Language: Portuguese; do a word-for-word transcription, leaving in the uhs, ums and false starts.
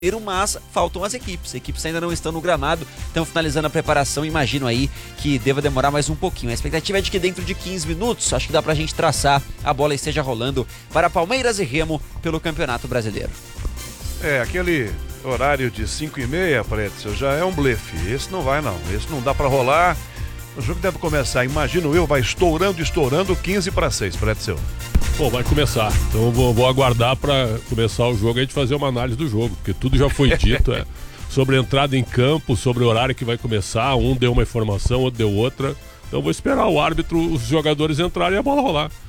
mas faltam as equipes. As equipes ainda não estão no gramado, estão finalizando a preparação. Imagino aí que deva demorar mais um pouquinho. A expectativa é de que dentro de quinze minutos, acho que dá pra gente traçar, a bola esteja rolando para Palmeiras e Remo pelo Campeonato Brasileiro. É, aquele horário de cinco e meia, Pretzel, já é um blefe. Esse não vai não, esse não dá pra rolar. O jogo deve começar, imagino eu, vai estourando, estourando, quinze para seis, Pretzel. Bom, vai começar. Então eu vou, vou aguardar para começar o jogo e a gente fazer uma análise do jogo, porque tudo já foi dito é, sobre a entrada em campo, sobre o horário que vai começar. Um deu uma informação, outro deu outra. Então eu vou esperar o árbitro, os jogadores entrarem e a bola rolar.